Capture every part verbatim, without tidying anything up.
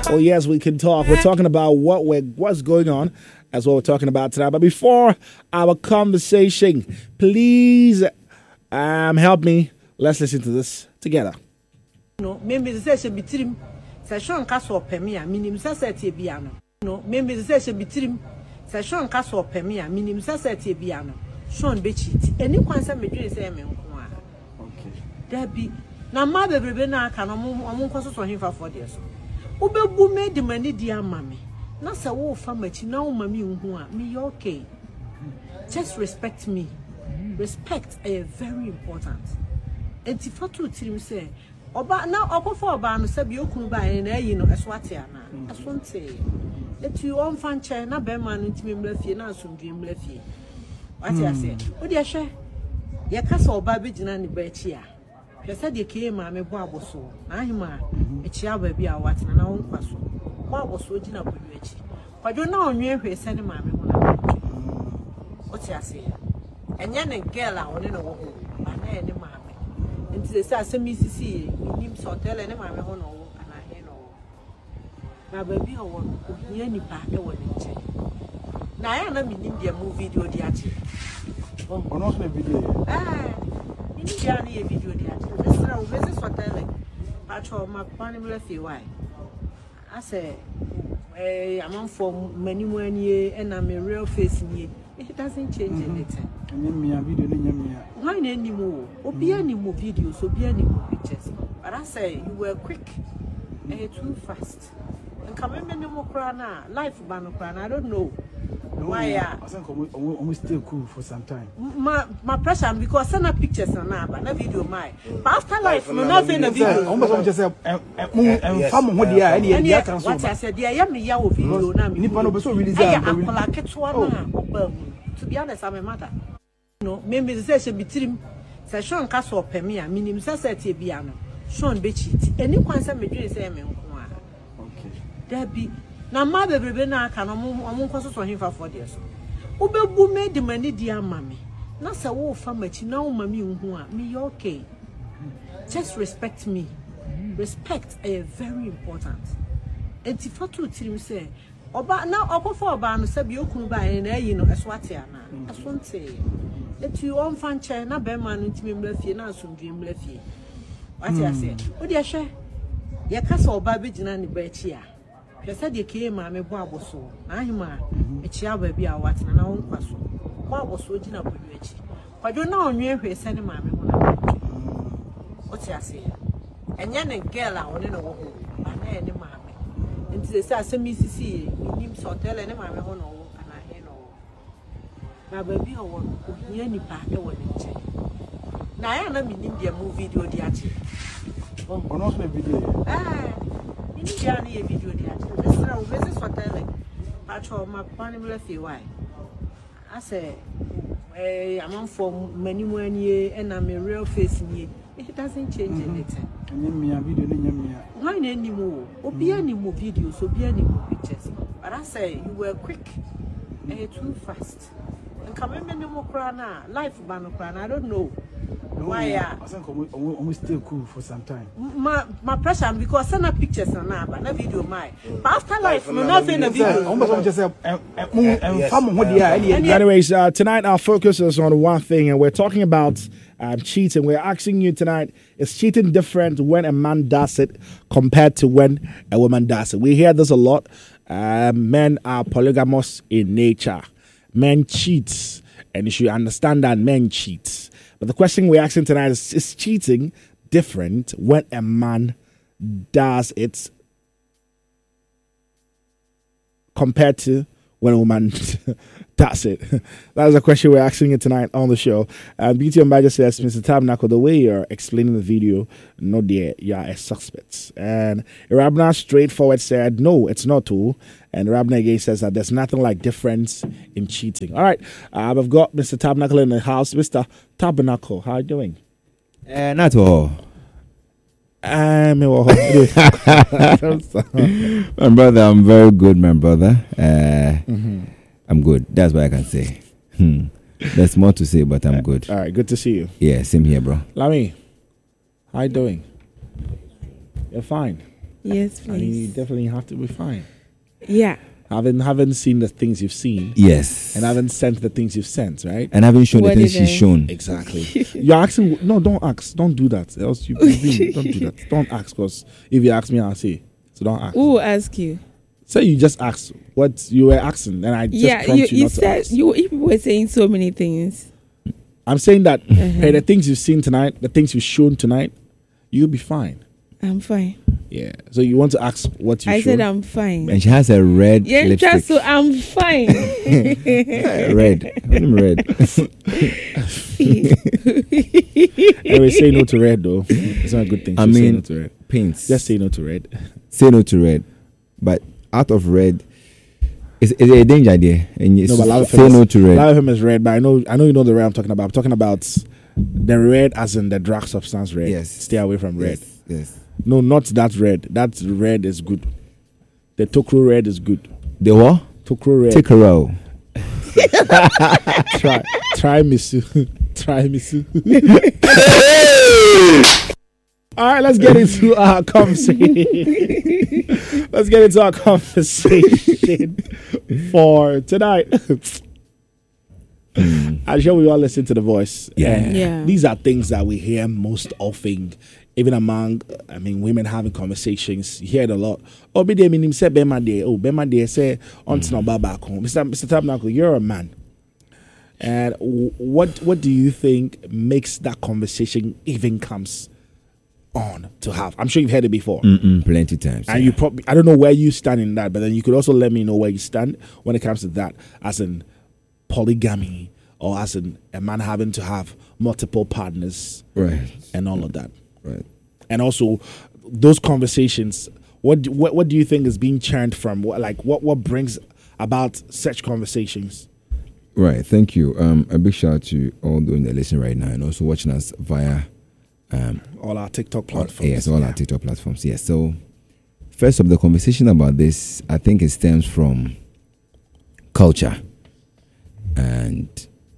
Oh, yes, we can talk. We're talking about what we're, what's going on. That's what we're talking about tonight. But before our conversation, please um, help me. Let's listen to this together. No, maybe the session between Session Castle Pemia, minimum society piano. No, maybe the session between Session Castle Pemia, minimum society piano. Sean Betchit. Any concern between them. Okay. There be now, my baby now can among causes for him for four years. Ube made the money, dear mammy. Not so old family, no mammy, me okay. Just respect me. Respect is very important. And if I told him, say, Oba now, Oba for Oba, said you could buy an air, you know, as what I as one say. Let you on fan chair, not bear man into me, bleffy, and soon dream bleffy. What I say, what do you share? Your castle, baby, and the bed here. She said you came, mammy, Bob was so. Now, you ma, a child baby, I watch and I won't pass. Bob was so dinner with you. But you know, you're sending mammy. What's I say? And young girl, I want to know what I know. And they say, "Some Missus C, him so tell any mammy on and I hear no. Now, baby, I want any part of it. Now, I am in India movie video, the artist. Oh, not a video. Ah, India video, the artist. This is what telling. Patrol, my panel, why? I say, I'm on for many one year and I'm a real face in ye. It doesn't change anything. Why any more? Or be any more videos, or be any more pictures. But I say you were quick and too fast. And come in any more crana, life banocran, I don't know. Why I think almost still cool for some time. My my pressure because send pictures and now, but no video my. But after life, no nothing a video. Almost just a and farm what they are any other. What I said, dear, yam me video now. Nippon so really to be honest, I'm a mother. No, maybe the session between Session Castle Pemia, minimum society piano. Sean Betchit. Any concern between them. Okay. There be now, my baby now can among causes for him for four years. Ube made the money, dear mammy. Not so old family, no mammy, me okay. Just respect me. Respect is very important. And if I told him, say, Oba now, Oba for Oba, said you could buy an air, you know, as what I am. As one say. Let you on fan chair, not bear man into me, bleffy, and soon dream bleffy. What I say? What do you share? Your castle, baby, and the bed here. She said you came, mammy, Bob was so. Now, you ma, a child baby, I watch and I won't pass. Bob was so dinner with you. But you know, you're sending mammy. What's I say? And young girl, I want to know what I know. And they say, "Some Missus C, him so tell any mammy on and I hear no." Now, baby, I want any part of it. Now, I am in India movie video, the artist. Oh, not a video. Ah, India video, the artist. This is what telling. Patrol, my panel, why? I say, I'm on for many one year and I'm a real face in ye. It doesn't change anything. Why any more? Or be any more videos, or be any more pictures. But I say you were quick and too fast. And come in any more crana, life banocran, I don't know. Why I think almost still cool for some time. My my pressure because send pictures and now, but no video my. But after life, no nothing a video. Almost just a and farm what they are. Anyways, uh, tonight our focus is on one thing, and we're talking about um, cheating. We're asking you tonight: is cheating different when a man does it compared to when a woman does it? We hear this a lot. Uh, men are polygamous in nature. Men cheat, and you should understand that men cheat. But the question we're asking tonight is: is cheating different when a man does it compared to when a woman does it? That is a question we're asking you tonight on the show. Uh, Beauty and Badger says, Mister Tabernacle, the way you're explaining the video, no, dear, you are a suspect. And Rabna straightforward said, no, it's not too. And Rabna again says that there's nothing like difference in cheating. All right, uh, I've got Mister Tabernacle in the house. Mister Tabernacle, how are you doing? Uh, not all. Um, my brother, I'm very good, my brother. Uh, mm-hmm. I'm good. That's what I can say. Hmm. There's more to say, but I'm uh, good. All right, good to see you. Yeah, same here, bro. Lami, how you doing? You're fine. Yes, I mean, you please. definitely have to be fine. Yeah. Haven't haven't seen the things you've seen, Yes. and haven't sent the things you've sent, right? And haven't shown What the things did she's I- shown. Exactly. You're asking. No, don't ask. Don't do that. Else you you- don't do that. Don't ask, because if you ask me, I'll say. So don't ask. Who will ask you? Say you just asked what you were asking, and I just yeah, prompt you, you, you not to said ask. you you were saying so many things. I'm saying that Uh-huh. hey, the things you've seen tonight, the things you've shown tonight, you'll be fine. I'm fine. Yeah. So you want to ask what you I shown? said I'm fine. And she has a red Yeah, lipstick. just so I'm fine. Yeah, red. I'm red. Anyway, say no to red though. It's not a good thing. I to say mean, no to red. Paints. Just say no to red. say no to red. But out of red, it's, it's a danger there. And it's No, but a lot of say them no is- to A red. lot of him is red, but I know I know you know the red I'm talking about. I'm talking about the red as in the drug substance red. Yes. Stay away from red. Yes. yes. No, not that red. That red is good. The Tokro red is good. The what? Tokro red. Take a row. try try me soon. Try me soon. All right, let's get into our conversation. Let's get into our conversation for tonight. I'm sure we all listen to The Voice. Yeah. And Yeah. These are things that we hear most often, even among, I mean, women having conversations. You hear it a lot. Oh, be there, meaning say, Bema there. Oh, Bema there, say, on to no back home. Mister Mister Tabernacle, you're a man. And w- what what do you think makes that conversation even comes on to have? I'm sure you've heard it before. Mm-mm, plenty times. And yeah. you probably, I don't know where you stand in that, but then you could also let me know where you stand when it comes to that, as in polygamy, or as in a man having to have multiple partners Right. and all of that. Right. And also those conversations, what do, what, what do you think is being churned from? What, like what, what brings about such conversations? Right. Thank you. Um, a big shout out to all those that listen right now and also watching us via um, All our TikTok all- platforms. yes, all Yeah. our TikTok platforms. Yes. So, first of the conversation about this, I think it stems from culture, and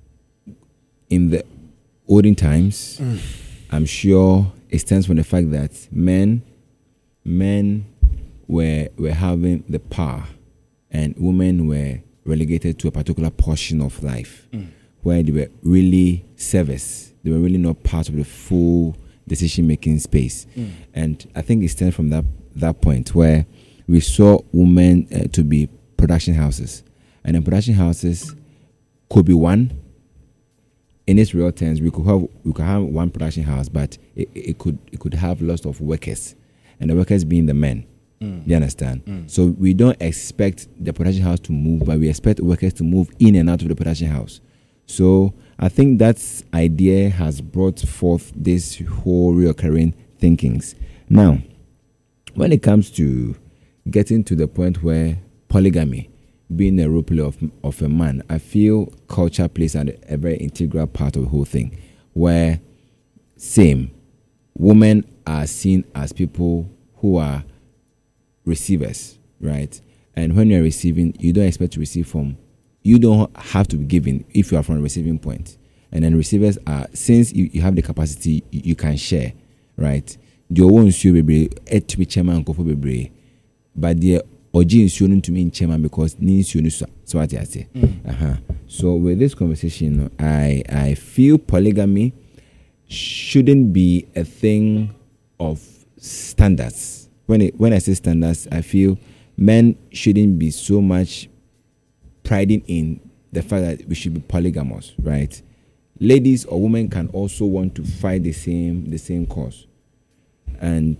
in the olden times, Mm. I'm sure it stems from the fact that men, men were were having the power, and women were relegated to a particular portion of life, Mm. where they were really service. They were really not part of the full decision-making space. Mm. And I think it stems from that that point where we saw women uh, to be production houses, and in production houses could be one. In its real terms, we could have we could have one production house, but it, it could it could have lots of workers, and the workers being the men. Mm. You understand? Mm. So we don't expect the production house to move, but we expect workers to move in and out of the production house. So I think that idea has brought forth this whole reoccurring thinkings. Now, when it comes to getting to the point where polygamy being a role play of, of a man, I feel culture plays a, a very integral part of the whole thing, where same, women are seen as people who are receivers, right? And when you're receiving, you don't expect to receive from, you don't have to be giving if you are from a receiving point. And then receivers are, since you, you have the capacity, you, you can share, right? The ones you be et to be chairman go for be, but the oji insurance to me in chairman because ni insurance so what I say. Uh-huh. So with this conversation, I I feel polygamy shouldn't be a thing of standards. When it, when I say standards, I feel men shouldn't be so much priding in the fact that we should be polygamous, right? Ladies or women can also want to fight the same the same cause. And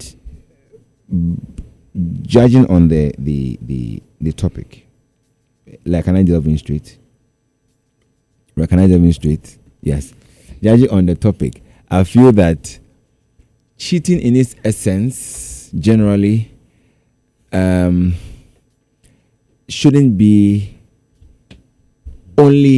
judging on the the the, the topic, like can I delve in straight? Right, can I delve in straight? Yes. Judging on the topic, I feel that cheating in its essence generally um, shouldn't be only